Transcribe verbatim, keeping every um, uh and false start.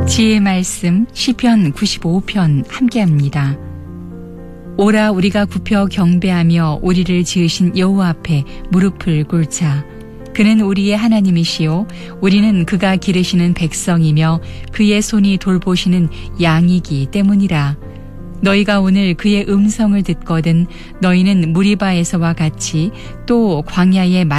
지혜의 말씀 시편 구십오 편 함께합니다. 오라 우리가 굽혀 경배하며 우리를 지으신 여호와 앞에 무릎을 꿇자. 그는 우리의 하나님이시요 우리는 그가 기르시는 백성이며 그의 손이 돌보시는 양이기 때문이라. 너희가 오늘 그의 음성을 듣거든 너희는 무리바에서와 같이 또 광야의